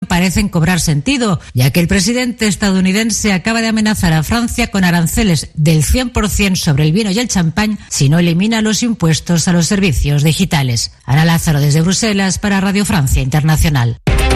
parecen cobrar sentido, ya que el presidente estadounidense acaba de amenazar a Francia con aranceles del 100% sobre el vino y el champán si no elimina los impuestos a los servicios digitales. Ana Lázaro desde Bruselas para Radio Francia Internacional.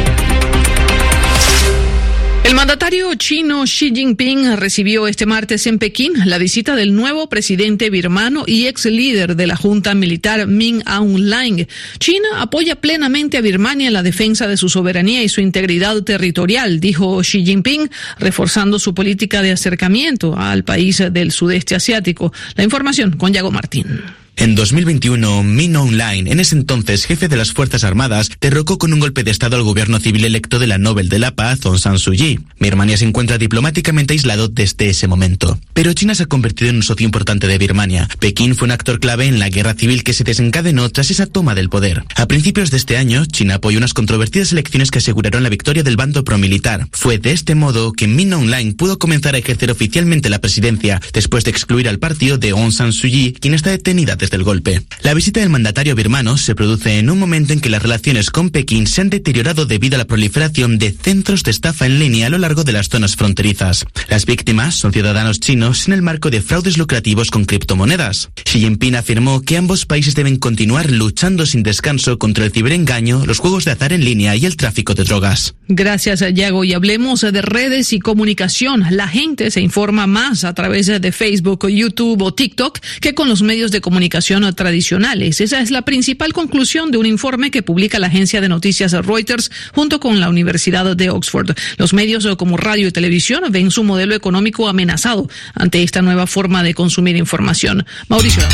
El mandatario chino Xi Jinping recibió este martes en Pekín la visita del nuevo presidente birmano y ex líder de la junta militar Min Aung Hlaing. China apoya plenamente a Birmania en la defensa de su soberanía y su integridad territorial, dijo Xi Jinping, reforzando su política de acercamiento al país del sudeste asiático. La información con Yago Martín. En 2021, Min Aung Hlaing, en ese entonces jefe de las Fuerzas Armadas, derrocó con un golpe de Estado al gobierno civil electo de la Nobel de la Paz, Aung San Suu Kyi. Birmania se encuentra diplomáticamente aislado desde ese momento. Pero China se ha convertido en un socio importante de Birmania. Pekín fue un actor clave en la guerra civil que se desencadenó tras esa toma del poder. A principios de este año, China apoyó unas controvertidas elecciones que aseguraron la victoria del bando promilitar. Fue de este modo que Min Aung Hlaing pudo comenzar a ejercer oficialmente la presidencia, después de excluir al partido de Aung San Suu Kyi, quien está detenida desde el golpe. La visita del mandatario birmano se produce en un momento en que las relaciones con Pekín se han deteriorado debido a la proliferación de centros de estafa en línea a lo largo de las zonas fronterizas. Las víctimas son ciudadanos chinos en el marco de fraudes lucrativos con criptomonedas. Xi Jinping afirmó que ambos países deben continuar luchando sin descanso contra el ciberengaño, los juegos de azar en línea y el tráfico de drogas. Gracias, Yago. Y hablemos de redes y comunicación. La gente se informa más a través de Facebook, YouTube o TikTok que con los medios de comunicación tradicionales. Esa es la principal conclusión de un informe que publica la agencia de noticias Reuters junto con la Universidad de Oxford. Los medios como radio y televisión ven su modelo económico amenazado ante esta nueva forma de consumir información. Mauricio.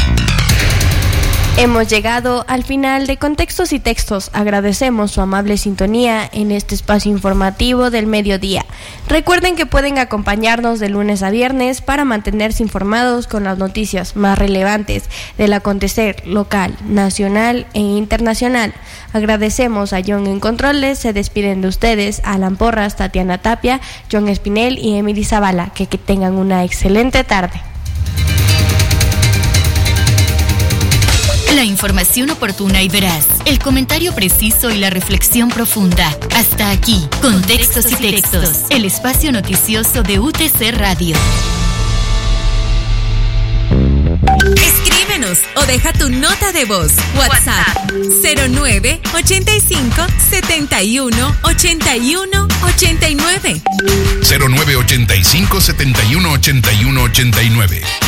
Hemos llegado al final de Contextos y Textos. Agradecemos su amable sintonía en este espacio informativo del mediodía. Recuerden que pueden acompañarnos de lunes a viernes para mantenerse informados con las noticias más relevantes del acontecer local, nacional e internacional. Agradecemos a John en Controles. Se despiden de ustedes Alan Porras, Tatiana Tapia, John Espinel y Emily Zavala. Que tengan una excelente tarde. La información oportuna y veraz, el comentario preciso y la reflexión profunda. Hasta aquí, Contextos y Textos, el espacio noticioso de UTC Radio. Escríbenos o deja tu nota de voz. WhatsApp 09 85 71 81 89. 09 85 71 81 89.